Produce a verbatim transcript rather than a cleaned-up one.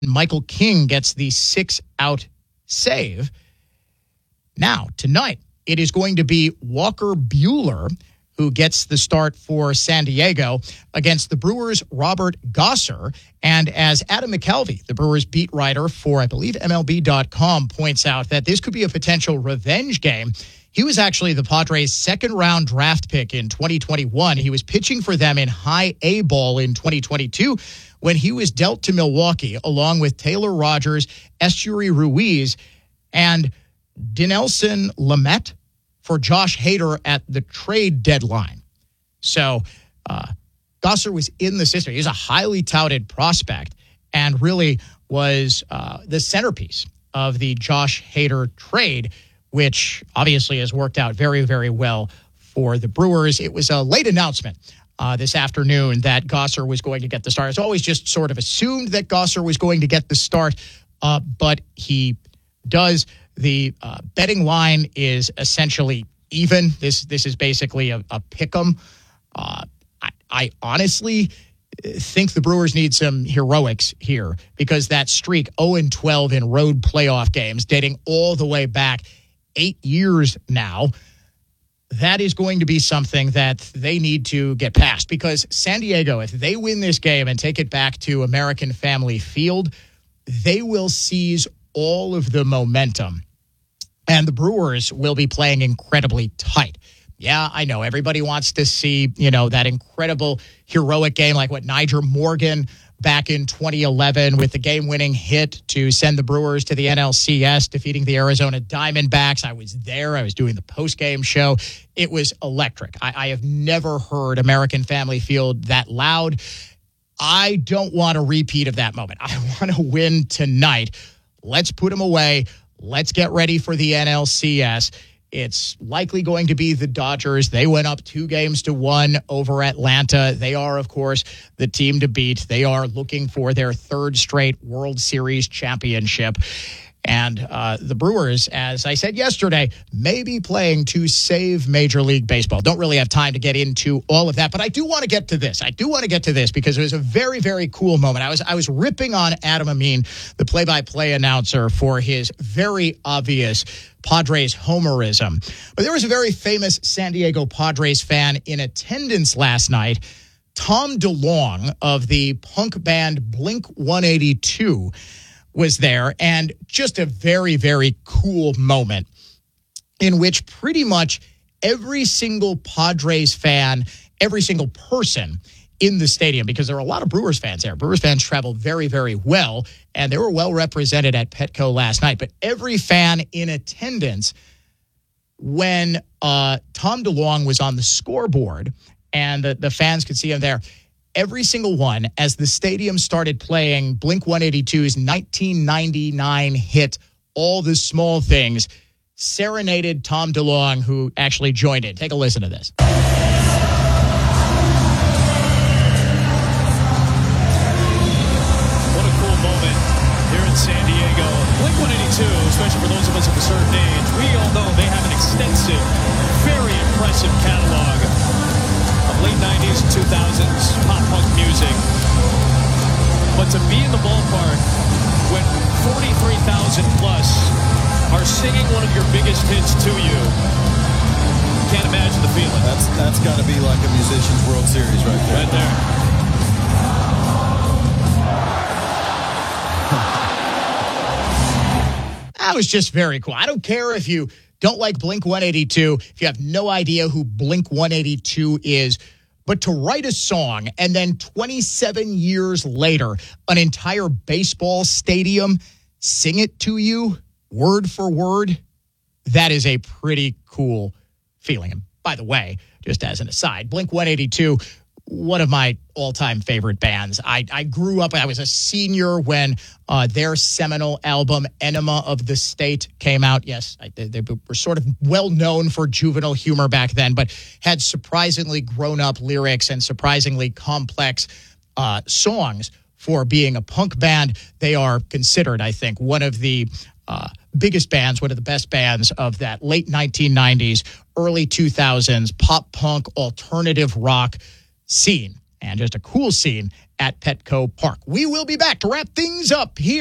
Michael King gets the six-out save. Now, tonight, it is going to be Walker Buehler who gets the start for San Diego against the Brewers' Robert Gosser. And as Adam McCalvey, the Brewers beat writer for, I believe, M L B dot com, points out that this could be a potential revenge game. He was actually the Padres' second-round draft pick in twenty twenty-one. He was pitching for them in high A ball in twenty twenty-two when he was dealt to Milwaukee, along with Taylor Rogers, Esteury Ruiz, and Dinelson Lamet for Josh Hader at the trade deadline. So uh, Gosser was in the system. He was a highly touted prospect and really was uh, the centerpiece of the Josh Hader trade, which obviously has worked out very, very well for the Brewers. It was a late announcement uh, this afternoon that Gosser was going to get the start. It's always just sort of assumed that Gosser was going to get the start, uh, but he does. The uh, betting line is essentially even. This this is basically a, a pick 'em. Uh, I, I honestly think the Brewers need some heroics here because that streak, oh and twelve in road playoff games, dating all the way back eight years now, that is going to be something that they need to get past because San Diego, if they win this game and take it back to American Family Field, they will seize all of the momentum, and the Brewers will be playing incredibly tight. Yeah, I know everybody wants to see, you know, that incredible heroic game like what Nyjer Morgan back in twenty eleven with the game-winning hit to send the Brewers to the N L C S, defeating the Arizona Diamondbacks. I was there. I was doing the post-game show. It was electric. I, I have never heard American Family Field that loud. I don't want a repeat of that moment. I want to win tonight. Let's put them away. Let's get ready for the N L C S. It's likely going to be the Dodgers. They went up two games to one over Atlanta. They are, of course, the team to beat. They are looking for their third straight World Series championship. And uh, the Brewers, as I said yesterday, may be playing to save Major League Baseball. Don't really have time to get into all of that, but I do want to get to this. I do want to get to this because it was a very, very cool moment. I was I was ripping on Adam Amin, the play-by-play announcer, for his very obvious Padres homerism. But there was a very famous San Diego Padres fan in attendance last night, Tom DeLonge of the punk band Blink one eighty-two. Was there, and just a very, very cool moment in which pretty much every single Padres fan, every single person in the stadium, because there are a lot of Brewers fans there. Brewers fans travel very, very well, and they were well represented at Petco last night. But every fan in attendance, when uh, Tom DeLonge was on the scoreboard and the, the fans could see him there, every single one, as the stadium started playing Blink one eighty-two's nineteen ninety-nine hit, All the Small Things, serenaded Tom DeLonge, who actually joined in. Take a listen to this. What a cool moment here in San Diego. Blink one eighty-two, especially for those of us of a certain age, we all know they have an extensive, very impressive catalog of late nineties and two thousands pop-punk music. But to be in the ballpark when forty-three thousand plus are singing one of your biggest hits to you, can't imagine the feeling. That's that's got to be like a musician's World Series right there. Right there. That was just very cool. I don't care if you don't like Blink one eighty-two, if you have no idea who Blink one eighty-two is, but to write a song and then twenty-seven years later, an entire baseball stadium sing it to you word for word, that is a pretty cool feeling. And by the way, just as an aside, Blink one eighty-two, one of my all-time favorite bands. I, I grew up, I was a senior when uh, their seminal album, Enema of the State, came out. Yes, I, they, they were sort of well-known for juvenile humor back then, but had surprisingly grown-up lyrics and surprisingly complex uh, songs for being a punk band. They are considered, I think, one of the uh, biggest bands, one of the best bands of that late nineteen nineties, early two thousands, pop-punk, alternative rock scene. and just a cool scene at Petco Park. We will be back to wrap things up here